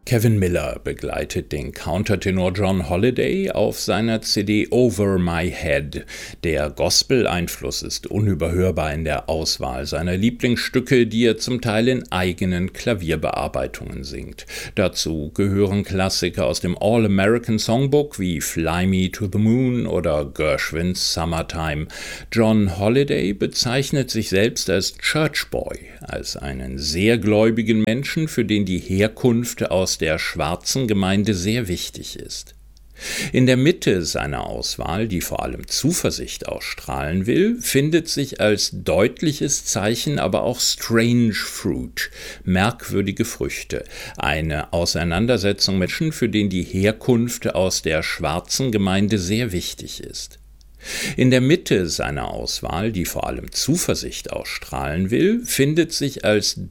Kevin Miller begleitet den Countertenor John Holiday auf seiner CD Over My Head. Der Gospel-Einfluss ist unüberhörbar in der Auswahl seiner Lieblingsstücke, die er zum Teil in eigenen Klavierbearbeitungen singt. Dazu gehören Klassiker aus dem All-American Songbook wie Fly Me to the Moon oder Gershwins Summertime. John Holiday bezeichnet sich selbst als Church Boy, als einen sehr gläubigen Menschen, für den die Herkunft aus der schwarzen Gemeinde sehr wichtig ist. In der Mitte seiner Auswahl, die vor allem Zuversicht ausstrahlen will, findet sich als deutliches Zeichen aber auch Strange Fruit, merkwürdige Früchte, eine Auseinandersetzung mit Menschen, für den die Herkunft aus der schwarzen Gemeinde sehr wichtig ist. In der Mitte seiner Auswahl, die vor allem Zuversicht ausstrahlen will, findet sich als